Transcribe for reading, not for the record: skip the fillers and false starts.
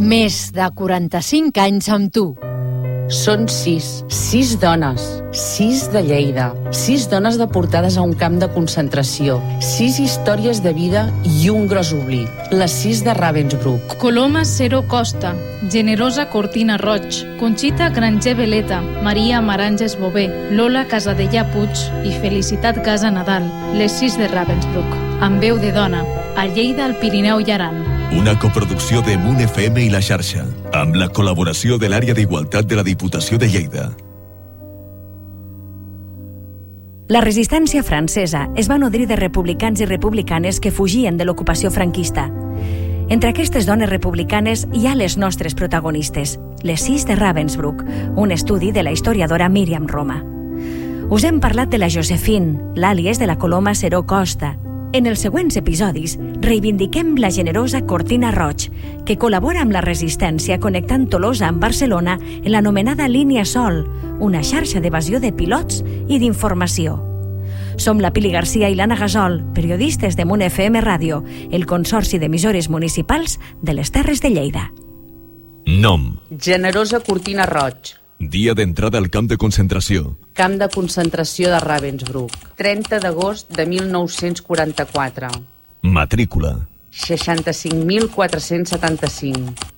Més de 45 anys amb tu. Són 6 dones, 6 de Lleida, 6 dones deportades a un camp de concentració, 6 històries de vida i un gros oblit, les 6 de Ravensbrück. Coloma Cero Costa, Generosa Cortina Roig, Conxita Granger Veleta, Maria Maranges Bové, Lola Casadella Puig i Felicitat Casa Nadal, les 6 de Ravensbrück, amb veu de dona, a Lleida, al Pirineu i Aran. Una coproducció de Munt FM i La Xarxa, amb la col·laboració de l'Àrea d'Igualtat de la Diputació de Lleida. La resistència francesa es va nodrir de republicans i republicanes que fugien de l'ocupació franquista. Entre aquestes dones republicanes hi ha les nostres protagonistes, les 6 de Ravensbrück, un estudi de la historiadora Míriam Roma. Us hem parlat de la Josephine, l'àlies de la Coloma Cero Costa. En els següents episodis reivindiquem la generosa Cortina Roig, que col·labora amb la resistència connectant Tolosa amb Barcelona en l'anomenada Línia Sol, una xarxa d'evasió de pilots i d'informació. Som la Pili Garcia i l'Anna Gasol, periodistes de Munt FM Ràdio, el Consorci d'Emissores Municipals de les Terres de Lleida. Nom: Generosa Cortina Roig. Dia d'entrada al camp de concentració. Camp de concentració de Ravensbrück, 30 d'agost de 1944. Matrícula: 65.475.